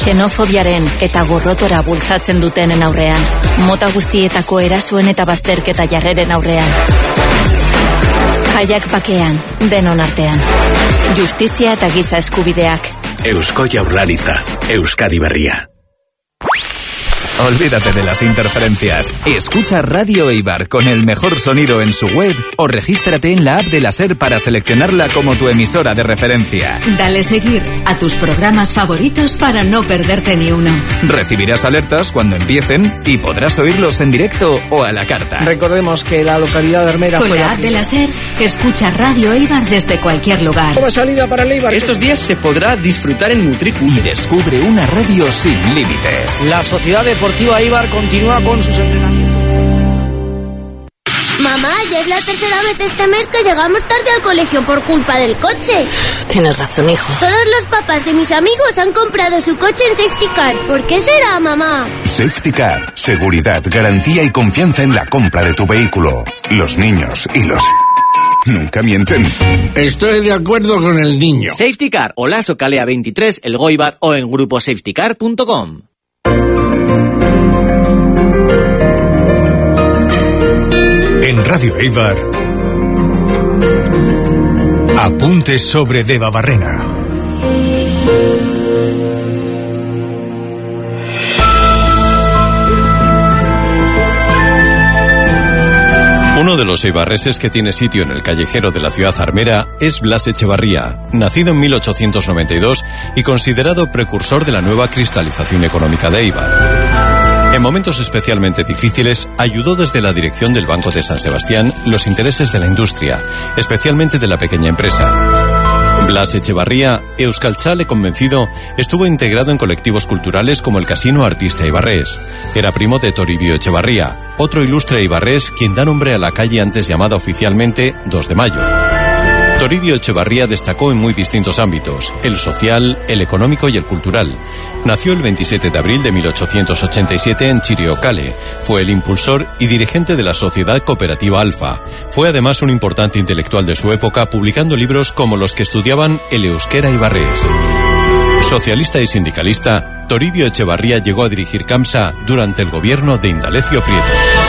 Xenofobiaren eta gorrotora bultzatzen dutenen aurrean, mota guztietako erasoen eta bazterketa jarreren aurrean. Jaiak bakean, denon artean. Justizia eta giza eskubideak. Eusko Jaurlaritza, Euskadi Berria. Olvídate de las interferencias. Escucha Radio Eibar con el mejor sonido en su web o regístrate en la app de la SER para seleccionarla como tu emisora de referencia. Dale seguir a tus programas favoritos para no perderte ni uno. Recibirás alertas cuando empiecen y podrás oírlos en directo o a la carta. Recordemos que la localidad de Hermera... Con la app de la SER, escucha Radio Eibar desde cualquier lugar. Como salida para el Eibar. Estos días se podrá disfrutar en Mutriku. Y descubre una radio sin límites. La Sociedad Deportiva Eibar continúa con sus entrenamientos. Mamá, ya es la tercera vez este mes que llegamos tarde al colegio por culpa del coche. Tienes razón, hijo. Todos los papás de mis amigos han comprado su coche en Safety Car. ¿Por qué será, mamá? Safety Car, seguridad, garantía y confianza en la compra de tu vehículo. Los niños y los... nunca mienten. Estoy de acuerdo con el niño. Safety Car, Olaso Calea 23, El Goibar o en gruposafetycar.com. En Radio Eibar, apuntes sobre Debabarrena. Uno de los eibarreses que tiene sitio en el callejero de la ciudad armera es Blas Echevarría, nacido en 1892 y considerado precursor de la nueva cristalización económica de Eibar. En momentos especialmente difíciles, ayudó desde la dirección del Banco de San Sebastián los intereses de la industria, especialmente de la pequeña empresa. Blas Echevarría, euskaltzale convencido, estuvo integrado en colectivos culturales como el Casino Artista Eibarrés. Era primo de Toribio Echevarría, otro ilustre eibarrés quien da nombre a la calle antes llamada oficialmente 2 de Mayo. Toribio Echevarría destacó en muy distintos ámbitos, el social, el económico y el cultural. Nació el 27 de abril de 1887 en Chiriocale. Fue el impulsor y dirigente de la Sociedad Cooperativa Alfa. Fue además un importante intelectual de su época, publicando libros como los que estudiaban el euskera eibarrés. Socialista y sindicalista, Toribio Echevarría llegó a dirigir CAMSA durante el gobierno de Indalecio Prieto.